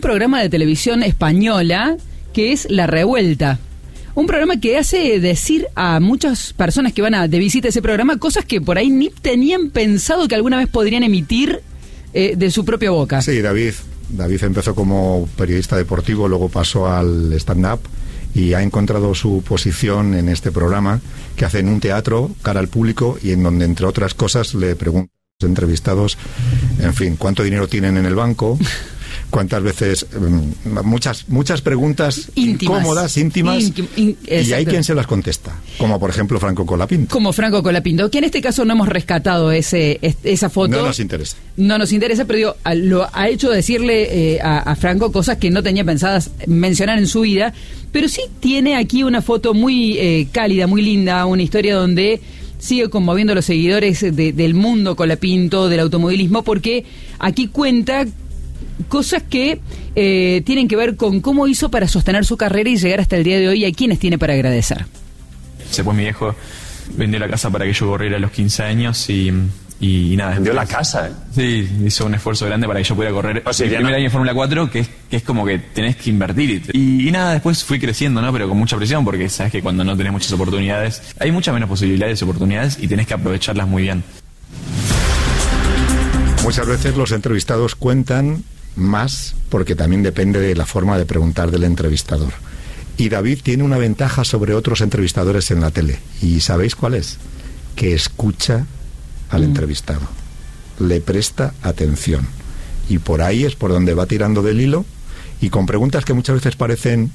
programa de televisión española que es La Revuelta. Un programa que hace decir a muchas personas que van de visita a ese programa cosas que por ahí ni tenían pensado que alguna vez podrían emitir de su propia boca. Sí, David empezó como periodista deportivo, luego pasó al stand-up y ha encontrado su posición en este programa que hace en un teatro cara al público y en donde, entre otras cosas, le preguntan a los entrevistados, en fin, cuánto dinero tienen en el banco, cuántas veces, muchas preguntas incómodas, íntimas, y hay quien se las contesta, como por ejemplo Franco Colapinto. Como Franco Colapinto, que en este caso no hemos rescatado esa foto. No nos interesa. No nos interesa, pero digo, lo ha hecho decirle a Franco cosas que no tenía pensadas mencionar en su vida, pero sí tiene aquí una foto muy cálida, muy linda, una historia donde sigue conmoviendo a los seguidores del mundo Colapinto, del automovilismo, porque aquí cuenta cosas que tienen que ver con cómo hizo para sostener su carrera y llegar hasta el día de hoy, y a quienes tiene para agradecer. Después mi viejo vendió la casa para que yo corriera a los 15 años y nada. ¿Vendió la casa? Sí, hizo un esfuerzo grande para que yo pudiera correr el primer año en Fórmula 4, que es como que tenés que invertir. Y nada, después fui creciendo, ¿no? Pero con mucha presión, porque sabes que cuando no tenés muchas oportunidades, hay muchas menos posibilidades y oportunidades y tenés que aprovecharlas muy bien. Muchas veces los entrevistados cuentan más porque también depende de la forma de preguntar del entrevistador. Y David tiene una ventaja sobre otros entrevistadores en la tele. ¿Y sabéis cuál es? Que escucha al entrevistado, le presta atención. Y por ahí es por donde va tirando del hilo, y con preguntas que muchas veces parecen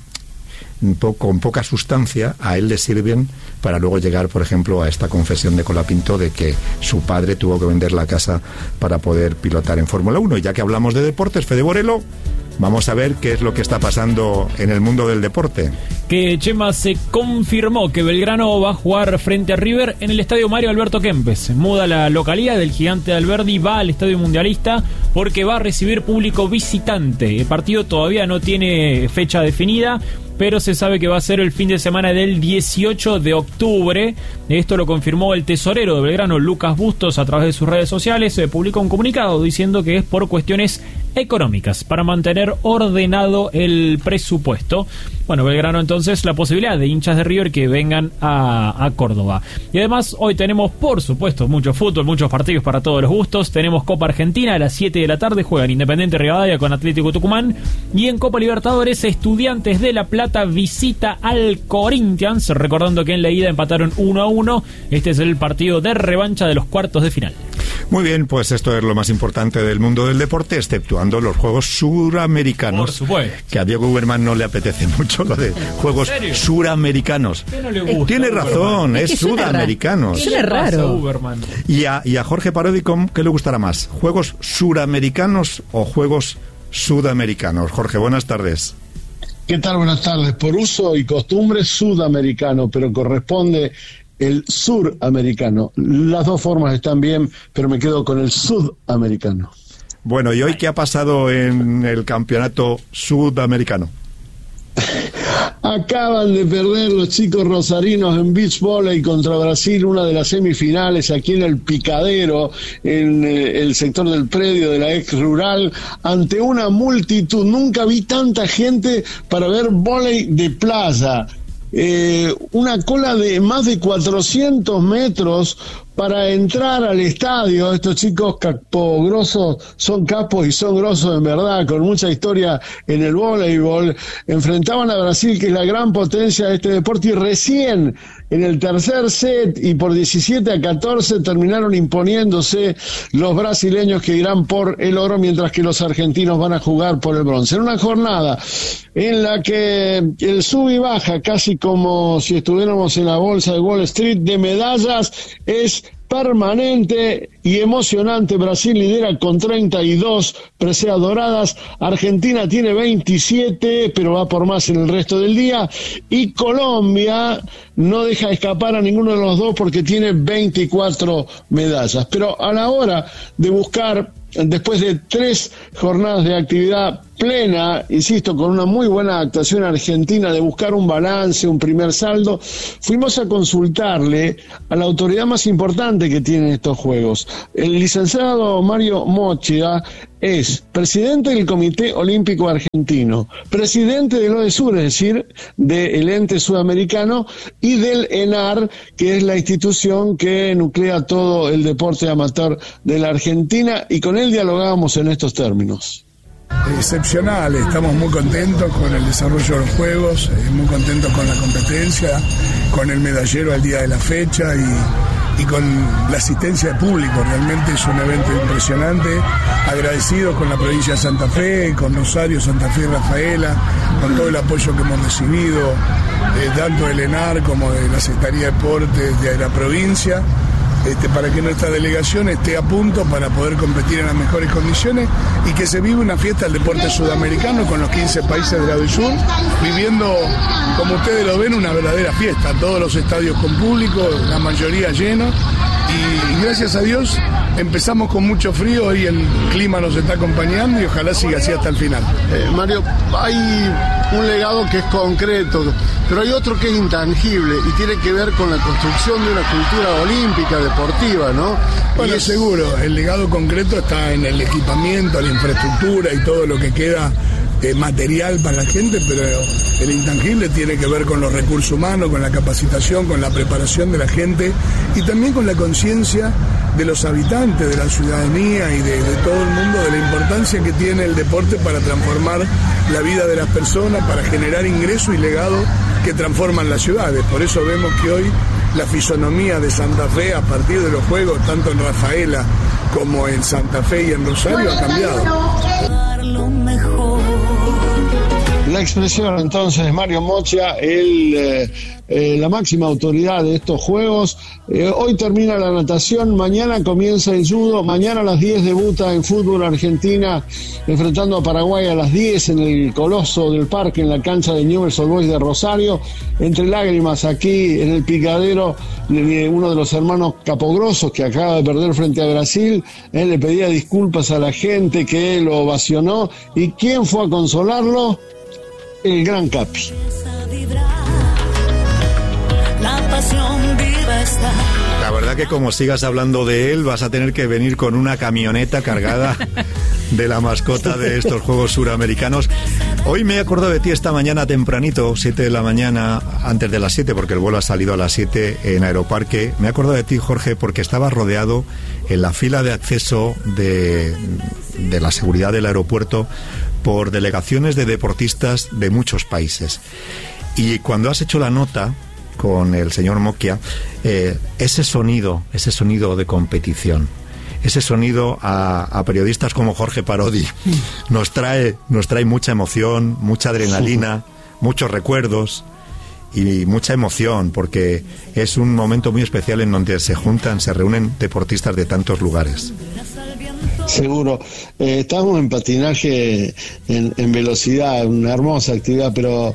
con poca sustancia, a él le sirven para luego llegar, por ejemplo, a esta confesión de Colapinto de que su padre tuvo que vender la casa para poder pilotar en Fórmula 1. Y ya que hablamos de deportes, Fede Borelo, vamos a ver qué es lo que está pasando en el mundo del deporte. Que Chema, se confirmó que Belgrano va a jugar frente a River en el estadio Mario Alberto Kempes. Muda la localidad del Gigante de Alberdi, va al estadio mundialista porque va a recibir público visitante. El partido todavía no tiene fecha definida, pero se sabe que va a ser el fin de semana del 18 de octubre. Esto lo confirmó el tesorero de Belgrano, Lucas Bustos, a través de sus redes sociales. Se publicó un comunicado diciendo que es por cuestiones económicas, para mantener ordenado el presupuesto. Bueno, Belgrano entonces la posibilidad de hinchas de River que vengan a Córdoba. Y además hoy tenemos, por supuesto, mucho fútbol, muchos partidos para todos los gustos. Tenemos Copa Argentina a las 7 de la tarde, juegan Independiente Rivadavia con Atlético Tucumán. Y en Copa Libertadores, Estudiantes de La Plata visita al Corinthians, recordando que en la ida empataron 1-1. Este es el partido de revancha de los cuartos de final. Muy bien, pues esto es lo más importante del mundo del deporte, exceptuando los Juegos Suramericanos. Por supuesto. Que a Diego Uberman no le apetece mucho lo de Juegos Suramericanos. ¿Qué no le gusta? Tiene razón, es Sudamericanos. Suena raro. Y a Jorge Parodi, ¿qué le gustará más? ¿Juegos Suramericanos o Juegos Sudamericanos? Jorge, buenas tardes. ¿Qué tal? Buenas tardes. Por uso y costumbre, sudamericano, pero corresponde el suramericano. Las dos formas están bien, pero me quedo con el sudamericano. Bueno, ¿y hoy qué ha pasado en el campeonato sudamericano? Acaban de perder los chicos rosarinos en beach volley contra Brasil, una de las semifinales aquí en el Picadero, en el sector del predio de la ex rural, ante una multitud. Nunca vi tanta gente para ver volley de playa. Una cola de más de 400 metros para entrar al estadio. Estos chicos capogrosos son capos y son grosos en verdad, con mucha historia en el voleibol. Enfrentaban a Brasil, que es la gran potencia de este deporte, y recién en el tercer set y por 17-14 terminaron imponiéndose los brasileños, que irán por el oro, mientras que los argentinos van a jugar por el bronce. En una jornada en la que el sub y baja, casi como si estuviéramos en la bolsa de Wall Street, de medallas es permanente y emocionante. Brasil lidera con 32 preseas doradas, Argentina tiene 27, pero va por más en el resto del día, y Colombia no deja escapar a ninguno de los dos porque tiene 24 medallas. Pero a la hora de buscar, después de 3 jornadas de actividad plena, insisto, con una muy buena actuación argentina, de buscar un balance, un primer saldo, fuimos a consultarle a la autoridad más importante que tienen estos juegos, el licenciado Mario Mochida, es presidente del Comité Olímpico Argentino, presidente del ODESUR, es decir, del ente sudamericano, y del ENAR, que es la institución que nuclea todo el deporte amateur de la Argentina, y con él dialogábamos en estos términos. Excepcional, estamos muy contentos con el desarrollo de los Juegos, muy contentos con la competencia, con el medallero al día de la fecha y con la asistencia de público. Realmente es un evento impresionante, agradecidos con la provincia de Santa Fe, con Rosario, Santa Fe y Rafaela, con todo el apoyo que hemos recibido, tanto del ENAR como de la Secretaría de Deportes de la provincia, para que nuestra delegación esté a punto para poder competir en las mejores condiciones y que se viva una fiesta del deporte sudamericano con los 15 países de la UNESUR, viviendo, como ustedes lo ven, una verdadera fiesta, todos los estadios con público, la mayoría llenos, y gracias a Dios empezamos con mucho frío, hoy el clima nos está acompañando y ojalá siga así hasta el final. Mario, hay un legado que es concreto, pero hay otro que es intangible y tiene que ver con la construcción de una cultura olímpica, deportiva, ¿no? Bueno, seguro, el legado concreto está en el equipamiento, la infraestructura y todo lo que queda material para la gente, pero el intangible tiene que ver con los recursos humanos, con la capacitación, con la preparación de la gente y también con la conciencia de los habitantes, de la ciudadanía y de todo el mundo, de la importancia que tiene el deporte para transformar la vida de las personas, para generar ingreso y legado que transforman las ciudades. Por eso vemos que hoy la fisonomía de Santa Fe, a partir de los Juegos, tanto en Rafaela como en Santa Fe y en Rosario, ha cambiado. La expresión entonces de Mario Moccia, la máxima autoridad de estos Juegos. Hoy termina la natación, mañana comienza el judo, mañana a las 10 debuta en fútbol Argentina enfrentando a Paraguay a las 10 en el Coloso del Parque, en la cancha de Newell's Old Boys de Rosario. Entre lágrimas aquí en el Picadero, uno de los hermanos Capogrosos que acaba de perder frente a Brasil, él le pedía disculpas a la gente que lo ovacionó. ¿Y quién fue a consolarlo? El gran Capi. La verdad que como sigas hablando de él vas a tener que venir con una camioneta cargada de la mascota de estos Juegos Suramericanos. Hoy me he acordado de ti esta mañana tempranito, 7 de la mañana, antes de las 7, porque el vuelo ha salido a las 7 en Aeroparque. Me he acordado de ti, Jorge, porque estaba rodeado en la fila de acceso de la seguridad del aeropuerto por delegaciones de deportistas de muchos países. Y cuando has hecho la nota con el señor Moccia, ese sonido de competición, ese sonido a periodistas como Jorge Parodi nos trae mucha emoción, mucha adrenalina, muchos recuerdos y mucha emoción, porque es un momento muy especial en donde se reúnen deportistas de tantos lugares. Seguro. Estamos en patinaje en velocidad, una hermosa actividad, pero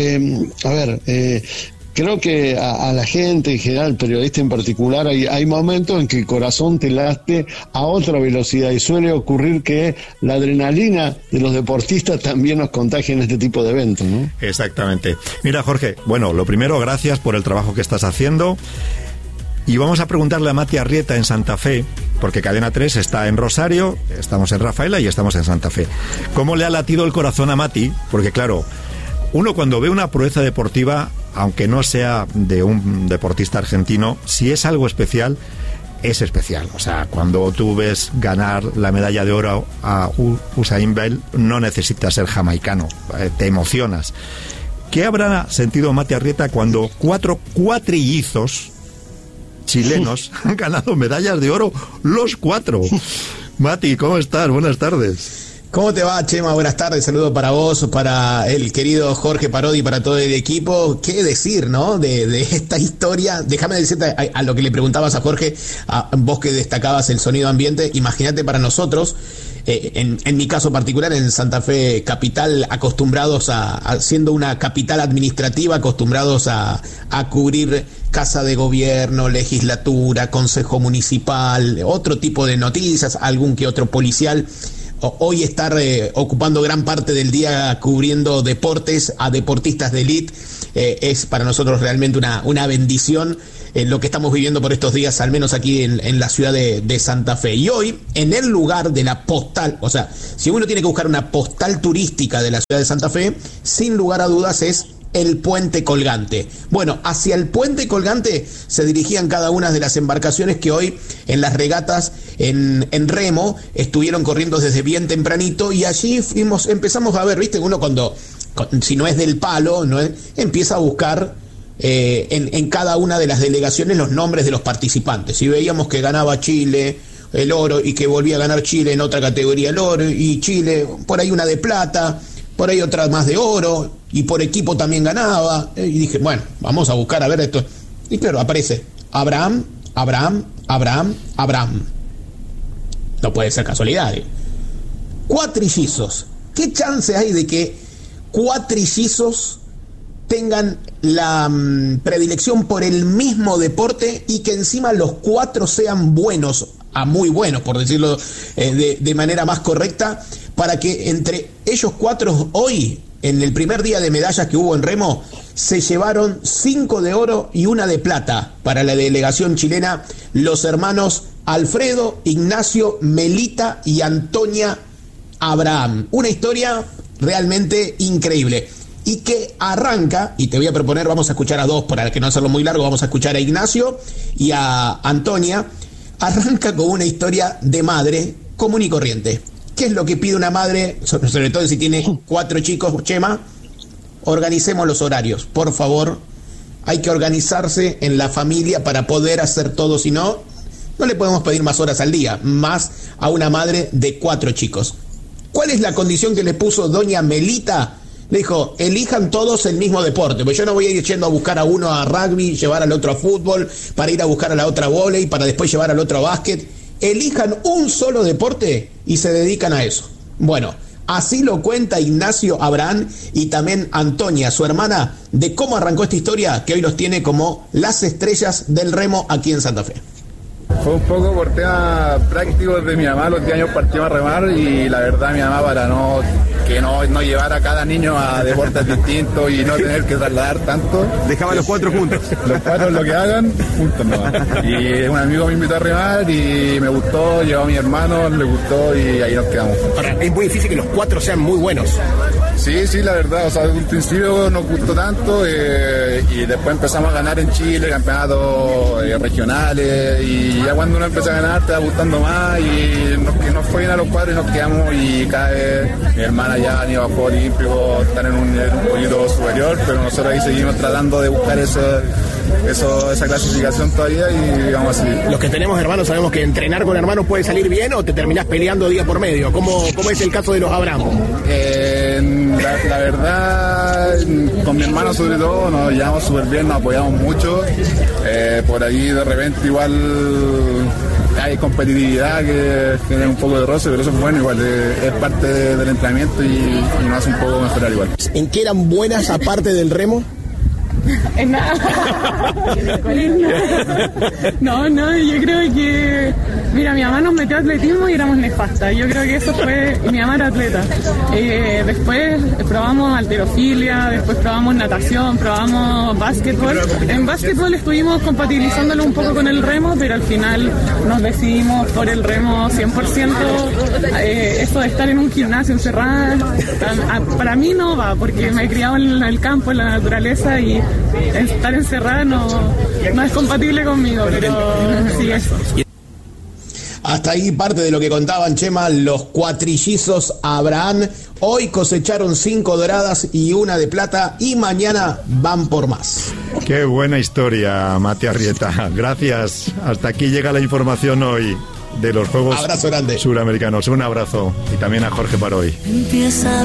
creo que a la gente en general, periodista en particular, hay momentos en que el corazón te late a otra velocidad y suele ocurrir que la adrenalina de los deportistas también nos contagia en este tipo de eventos, ¿no? Exactamente. Mira, Jorge, bueno, lo primero, gracias por el trabajo que estás haciendo. Y vamos a preguntarle a Mati Arrieta en Santa Fe, porque Cadena 3 está en Rosario, estamos en Rafaela y estamos en Santa Fe. ¿Cómo le ha latido el corazón a Mati? Porque claro, uno cuando ve una proeza deportiva, aunque no sea de un deportista argentino, si es algo especial, es especial. O sea, cuando tú ves ganar la medalla de oro a Usain Bolt, no necesitas ser jamaicano, te emocionas. ¿Qué habrá sentido Mati Arrieta cuando 4 cuatrillizos chilenos han ganado medallas de oro, los 4? Mati, ¿cómo estás? Buenas tardes. ¿Cómo te va, Chema? Buenas tardes, saludo para vos, para el querido Jorge Parodi, para todo el equipo. ¿Qué decir, no? De esta historia. Déjame decirte a lo que le preguntabas a Jorge, vos que destacabas el sonido ambiente. Imagínate para nosotros, en mi caso particular, en Santa Fe capital, acostumbrados siendo una capital administrativa, acostumbrados a cubrir Casa de Gobierno, legislatura, Consejo Municipal, otro tipo de noticias, algún que otro policial. Hoy estar ocupando gran parte del día cubriendo deportes a deportistas de élite es para nosotros realmente una bendición. lo que estamos viviendo por estos días, al menos aquí en la ciudad de Santa Fe. Y hoy, en el lugar de la postal, o sea, si uno tiene que buscar una postal turística de la ciudad de Santa Fe, sin lugar a dudas es el puente colgante. Bueno, hacia el puente colgante se dirigían cada una de las embarcaciones que hoy en las regatas en remo estuvieron corriendo desde bien tempranito, y allí empezamos a ver, viste, uno si no es del palo, empieza a buscar en cada una de las delegaciones los nombres de los participantes. Y veíamos que ganaba Chile el oro, y que volvía a ganar Chile en otra categoría el oro, y Chile por ahí una de plata, por ahí otra más de oro, y por equipo también ganaba. Y dije, bueno, vamos a buscar a ver esto. Y claro, aparece Abraham. No puede ser casualidad. Cuatrillizos. ¿Qué chance hay de que cuatrillizos tengan la predilección por el mismo deporte, y que encima los cuatro sean buenos, a muy buenos, por decirlo de manera más correcta, para que entre ellos cuatro hoy, en el primer día de medallas que hubo en remo, se llevaron 5 de oro y 1 de plata para la delegación chilena, los hermanos Alfredo, Ignacio, Melita y Antonia Abraham. Una historia realmente increíble, y que arranca, y te voy a proponer, vamos a escuchar a dos, para que no hacerlo muy largo, vamos a escuchar a Ignacio y a Antonia. Arranca con una historia de madre común y corriente. ¿Qué es lo que pide una madre, sobre todo si tiene 4 chicos, Chema? Organicemos los horarios, por favor. Hay que organizarse en la familia para poder hacer todo, si no le podemos pedir más horas al día, más a una madre de 4 chicos. ¿Cuál es la condición que le puso doña Melita? Le dijo, elijan todos el mismo deporte, pues yo no voy a ir yendo a buscar a uno a rugby, llevar al otro a fútbol, para ir a buscar a la otra a vóley, para después llevar al otro a básquet. Elijan un solo deporte y se dedican a eso. Bueno, así lo cuenta Ignacio Abraham y también Antonia, su hermana, de cómo arrancó esta historia, que hoy los tiene como las estrellas del remo aquí en Santa Fe. Fue un poco por temas prácticos de mi mamá. Los 10 años partimos a remar, y la verdad mi mamá, para no llevar a cada niño a deportes distintos y no tener que trasladar tanto, dejaba los 4 juntos. Los 4 lo que hagan, juntos nomás. Y un amigo me invitó a remar y me gustó, llevó a mi hermano, le gustó, y ahí nos quedamos. Ahora, es muy difícil que los 4 sean muy buenos. Sí, la verdad, o sea, desde un principio nos gustó tanto, y después empezamos a ganar en Chile, campeonatos regionales, y ya cuando uno empieza a ganar te va gustando más, y nos fue bien a los 4 y nos quedamos, y cada vez mi hermana ya han ido a Juegos Olímpicos, están en un nivel un poquito superior, pero nosotros ahí seguimos tratando de buscar esa clasificación todavía, y vamos a seguir. Los que tenemos hermanos sabemos que entrenar con hermanos puede salir bien, o te terminás peleando día por medio. ¿Cómo es el caso de los Abraham? La verdad, con mi hermano sobre todo nos llevamos súper bien, nos apoyamos mucho. Por ahí de repente igual hay competitividad que tiene un poco de roce, pero eso es bueno, igual es parte del entrenamiento, y nos hace un poco mejorar igual. ¿En qué eran buenas aparte del remo? En nada. No, yo creo que... Mira, mi mamá nos metió a atletismo y éramos nefastas. Yo creo que eso fue... Mi mamá era atleta. Después probamos halterofilia, después probamos natación, probamos básquetbol. En básquetbol estuvimos compatibilizándolo un poco con el remo, pero al final nos decidimos por el remo 100%. Eso de estar en un gimnasio encerrada, para mí no va, porque me he criado en el campo, en la naturaleza, y estar encerrada no es compatible conmigo, pero sí eso. Hasta ahí parte de lo que contaban, Chema, los cuatrillizos Abraham. Hoy cosecharon 5 doradas y 1 de plata, y mañana van por más. Qué buena historia, Mati Arrieta. Gracias. Hasta aquí llega la información hoy de los Juegos Abrazo grande. Suramericanos. Un abrazo. Y también a Jorge Parodi. Empieza